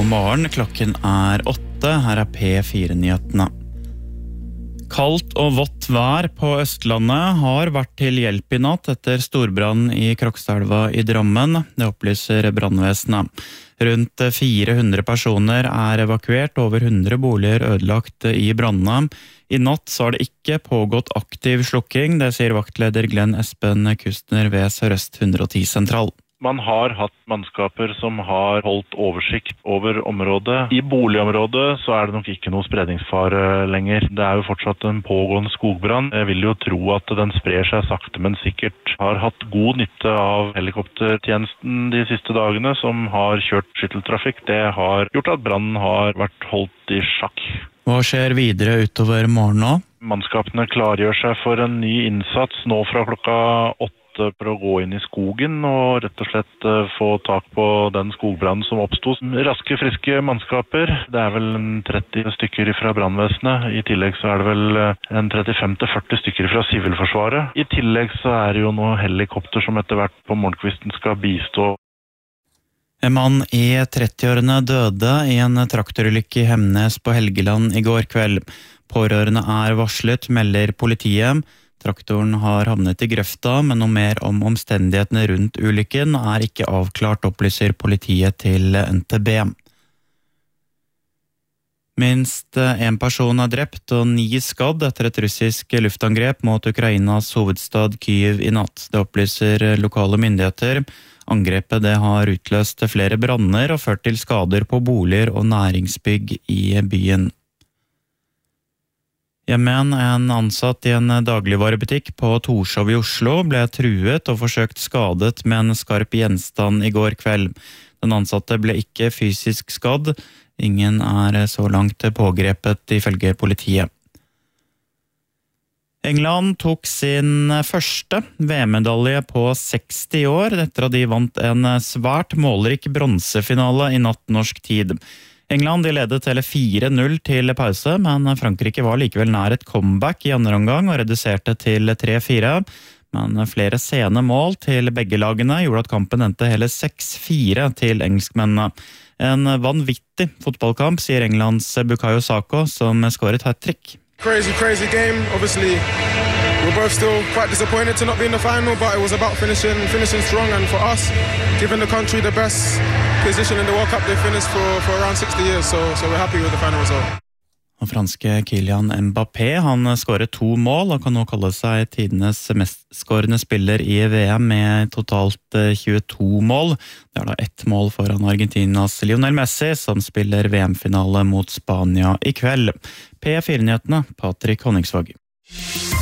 God morgen, klokken 8, her P4-nyhetene. Kaldt og vått vær på Østlandet har vært til hjelp i natt etter storbrann i Krokstadelva i Drammen, det opplyser brannvesenet. Rundt 400 personer er evakuert, over 100 boliger ødelagt i brannene. I natt så har det ikke pågått aktiv slukking, det sier vaktleder Glenn Espen Kustner ved Sør-Øst 110-sentral. Man har hatt mannskaper som har holdt oversikt over området. I boligområdet så er det nok ikke noe spredningsfare lenger. Det er jo fortsatt en pågående skogbrann. Jeg vil jo tro at den sprer seg sakte, men sikkert. Har hatt god nytte av helikoptertjenesten de siste dagene, som har kjørt skytteltrafikk. Det har gjort at brannen har vært holdt i sjakk. Hva skjer videre utover morgenen nå? Mannskapene klargjør seg for en ny innsats nå fra klokka 8. For å gå inn i skogen og rett og slett få tak på den skogbrannen som oppstod. Raske, friske mannskaper. Det er vel 30 stykker fra brannvesenet. I tillegg så er det vel en 35-40 stykker fra Sivilforsvaret. I tillegg så er det jo noen helikopter som etter hvert på morgenkvisten skal bistå. En mann i 30-årene døde i en traktorulykke i Hemnes på Helgeland i går kveld. Pårørende er varslet, melder politiet. Traktoren har havnet i grøfta, men noe mer om omstendighetene rundt ulykken er ikke avklart, opplyser politiet til NTB. Minst en person er drept og 9 skadd etter et russisk luftangrep mot Ukrainas hovedstad Kyiv i natt. Det opplyser lokale myndigheter. Angrepet det har utløst flere branner og ført til skader på boliger og næringsbygg i byen. Hjemmen, en ansatt i en dagligvarebutikk på Torshov i Oslo ble truet og forsøkt skadet med en skarp gjenstand i går kveld. Den ansatte ble ikke fysisk skadd. Ingen er så langt pågrepet ifølge politiet. England tok sin første VM-medalje på 60 år etter at de vant en svært målrik bronsefinale i natt norsk tid. England de ledet hele 4-0 til pause, men Frankrike var likevel nær et comeback i andre omgang og reduserte til 3-4. Men flere sene mål til begge lagene gjorde at kampen endte hele 6-4 til engelskmennene. En vanvittig fotballkamp, sier Englands Bukayo Saka, som skåret hat-trick. Crazy game. Obviously, we're both still quite disappointed to not be in the final, but it was about finishing strong, and for us, giving the country the best position in the World Cup they finished for around 60 years, so we're happy with the final result. Og franske Kylian Mbappé, han skåret 2 mål og kan nå kalle seg tidenes mestskårende spiller i VM med totalt 22 mål. Det er da 1 mål foran Argentinas Lionel Messi, som spiller VM-finale mot Spania i kveld. P4-nyhetene, Patrick Honningsvåg.